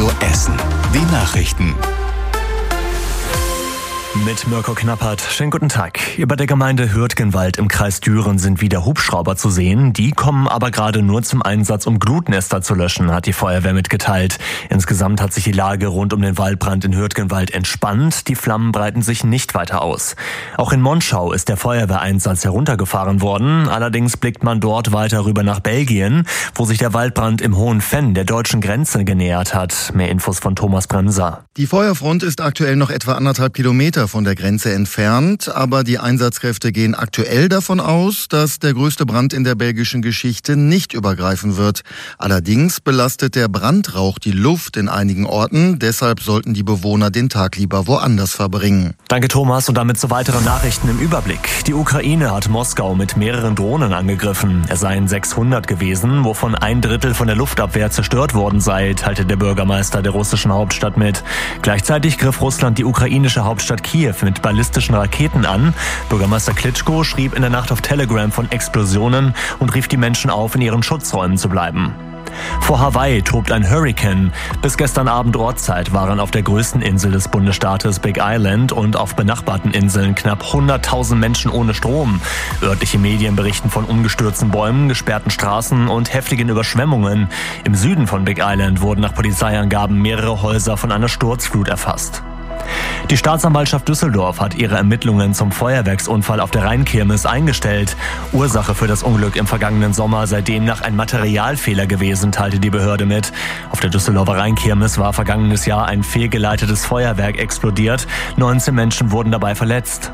Radio Essen. Die Nachrichten. Mit Mirko Knappert. Schönen guten Tag. Über der Gemeinde Hürtgenwald im Kreis Düren sind wieder Hubschrauber zu sehen. Die kommen aber gerade nur zum Einsatz, um Glutnester zu löschen, hat die Feuerwehr mitgeteilt. Insgesamt hat sich die Lage rund um den Waldbrand in Hürtgenwald entspannt. Die Flammen breiten sich nicht weiter aus. Auch in Monschau ist der Feuerwehreinsatz heruntergefahren worden. Allerdings blickt man dort weiter rüber nach Belgien, wo sich der Waldbrand im Hohen Venn der deutschen Grenze genähert hat. Mehr Infos von Thomas Bremser. Die Feuerfront ist aktuell noch etwa 1,5 Kilometer von der Grenze entfernt, aber die Einsatzkräfte gehen aktuell davon aus, dass der größte Brand in der belgischen Geschichte nicht übergreifen wird. Allerdings belastet der Brandrauch die Luft in einigen Orten, deshalb sollten die Bewohner den Tag lieber woanders verbringen. Danke Thomas und damit zu weiteren Nachrichten im Überblick. Die Ukraine hat Moskau mit mehreren Drohnen angegriffen. Es seien 600 gewesen, wovon 1/3 von der Luftabwehr zerstört worden sei, teilte der Bürgermeister der russischen Hauptstadt mit. Gleichzeitig griff Russland die ukrainische Hauptstadt Kiew mit ballistischen Raketen an. Bürgermeister Klitschko schrieb in der Nacht auf Telegram von Explosionen und rief die Menschen auf, in ihren Schutzräumen zu bleiben. Vor Hawaii tobt ein Hurrikan. Bis gestern Abend Ortszeit waren auf der größten Insel des Bundesstaates Big Island und auf benachbarten Inseln knapp 100.000 Menschen ohne Strom. Örtliche Medien berichten von umgestürzten Bäumen, gesperrten Straßen und heftigen Überschwemmungen. Im Süden von Big Island wurden nach Polizeiangaben mehrere Häuser von einer Sturzflut erfasst. Die Staatsanwaltschaft Düsseldorf hat ihre Ermittlungen zum Feuerwerksunfall auf der Rheinkirmes eingestellt. Ursache für das Unglück im vergangenen Sommer sei demnach ein Materialfehler gewesen, teilte die Behörde mit. Auf der Düsseldorfer Rheinkirmes war vergangenes Jahr ein fehlgeleitetes Feuerwerk explodiert. 19 Menschen wurden dabei verletzt.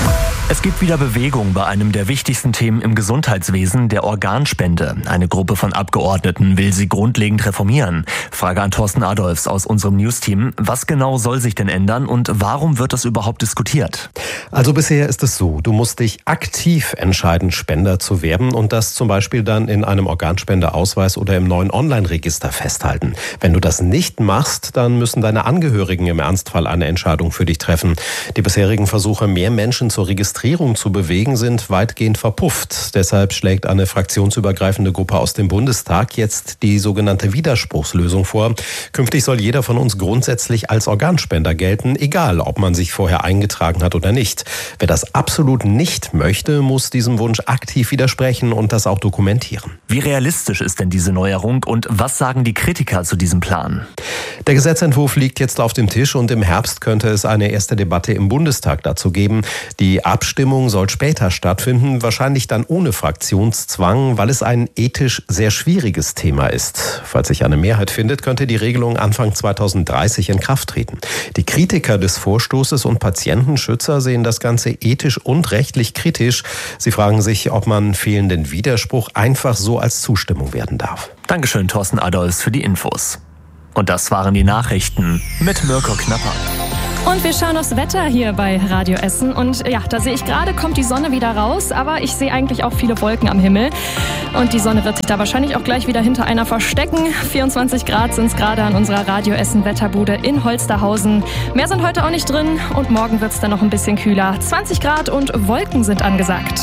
Es gibt wieder Bewegung bei einem der wichtigsten Themen im Gesundheitswesen, der Organspende. Eine Gruppe von Abgeordneten will sie grundlegend reformieren. Frage an Thorsten Adolfs aus unserem News-Team. Was genau soll sich denn ändern und warum wird das überhaupt diskutiert? Also bisher ist es so, du musst dich aktiv entscheiden, Spender zu werden und das zum Beispiel dann in einem Organspendeausweis oder im neuen Online-Register festhalten. Wenn du das nicht machst, dann müssen deine Angehörigen im Ernstfall eine Entscheidung für dich treffen. Die bisherigen Versuche, mehr Menschen zur Registrierung zu bewegen, sind weitgehend verpufft. Deshalb schlägt eine fraktionsübergreifende Gruppe aus dem Bundestag jetzt die sogenannte Widerspruchslösung vor. Künftig soll jeder von uns grundsätzlich als Organspender gelten, egal ob man sich vorher eingetragen hat oder nicht. Wer das absolut nicht möchte, muss diesem Wunsch aktiv widersprechen und das auch dokumentieren. Wie realistisch ist denn diese Neuerung und was sagen die Kritiker zu diesem Plan? Der Gesetzentwurf liegt jetzt auf dem Tisch und im Herbst könnte es eine erste Debatte im Bundestag dazu geben. Die Abstimmung soll später stattfinden, wahrscheinlich dann ohne Fraktionszwang, weil es ein ethisch sehr schwieriges Thema ist. Falls sich eine Mehrheit findet, könnte die Regelung Anfang 2030 in Kraft treten. Die Kritiker des Vorstoßes und Patientenschützer sehen das Ganze ethisch und rechtlich kritisch. Sie fragen sich, ob man fehlenden Widerspruch einfach so als Zustimmung werten darf. Dankeschön, Thorsten Adolfs, für die Infos. Und das waren die Nachrichten mit Mirko Knappert. Und wir schauen aufs Wetter hier bei Radio Essen. Und ja, da sehe ich gerade, kommt die Sonne wieder raus. Aber ich sehe eigentlich auch viele Wolken am Himmel. Und die Sonne wird sich da wahrscheinlich auch gleich wieder hinter einer verstecken. 24 Grad sind es gerade an unserer Radio Essen Wetterbude in Holsterhausen. Mehr sind heute auch nicht drin. Und morgen wird es dann noch ein bisschen kühler. 20 Grad und Wolken sind angesagt.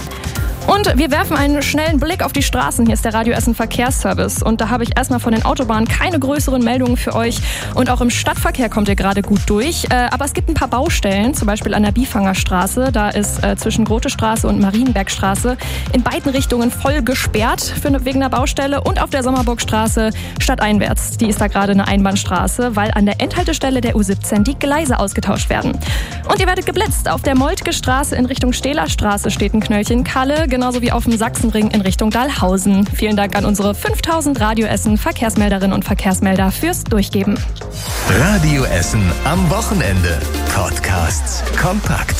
Und wir werfen einen schnellen Blick auf die Straßen. Hier ist der Radio Essen Verkehrsservice. Und da habe ich erstmal von den Autobahnen keine größeren Meldungen für euch. Und auch im Stadtverkehr kommt ihr gerade gut durch. Aber es gibt ein paar Baustellen, zum Beispiel an der Biefangerstraße. Da ist zwischen Grotestraße und Marienbergstraße in beiden Richtungen voll gesperrt wegen der Baustelle. Und auf der Sommerburgstraße stadteinwärts. Die ist da gerade eine Einbahnstraße, weil an der Endhaltestelle der U17 die Gleise ausgetauscht werden. Und ihr werdet geblitzt. Auf der Moltke Straße in Richtung Stehlerstraße steht ein Knöllchen Kalle. Genauso wie auf dem Sachsenring in Richtung Dahlhausen. Vielen Dank an unsere 5000 Radio Essen Verkehrsmelderinnen und Verkehrsmelder fürs Durchgeben. Radio Essen am Wochenende. Podcasts kompakt.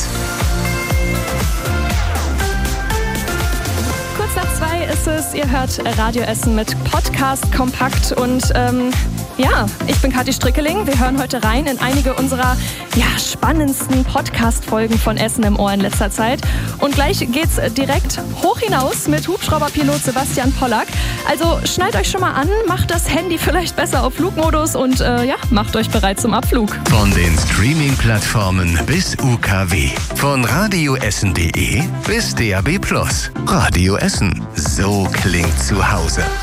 Kurz nach 2 ist es. Ihr hört Radio Essen mit Podcast kompakt und ja, ich bin Kathi Strickeling. Wir hören heute rein in einige unserer spannendsten Podcast-Folgen von Essen im Ohr in letzter Zeit. Und gleich geht's direkt hoch hinaus mit Hubschrauberpilot Sebastian Pollack. Also schnallt euch schon mal an, macht das Handy vielleicht besser auf Flugmodus und macht euch bereit zum Abflug. Von den Streaming-Plattformen bis UKW. Von radioessen.de bis DAB+. Radio Essen. So klingt zu Hause.